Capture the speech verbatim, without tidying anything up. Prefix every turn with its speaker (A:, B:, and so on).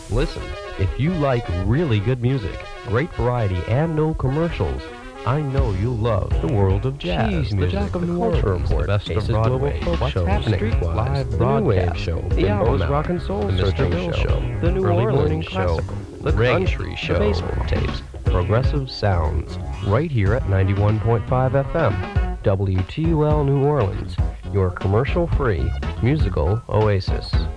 A: Listen, if you like really good music, great variety, and no commercials, I know you'll love the world of jazz.
B: Cheese
A: the
B: music,
A: Jack of
B: the
A: New
B: Culture
A: Orleans,
B: Report,
A: the best
B: Aces
A: of Broadway,
B: Global Folk
A: what's
B: Show,
A: happening,
B: Streetwise,
A: live
B: the New Wave
A: broadcast,
B: Show,
A: the
B: Bimbo's
A: Album Hour,
B: Rock and Soul
A: the Mister
B: Searching
A: Bill
B: Show,
A: Show,
B: the New
A: Early
B: Orleans
A: Morning
B: Show,
A: Classical, the
B: Reggae,
A: Country Show,
B: the Basement
A: Tapes, Progressive Sounds, right here at ninety-one point five F M, W T U L New Orleans, your commercial-free musical oasis.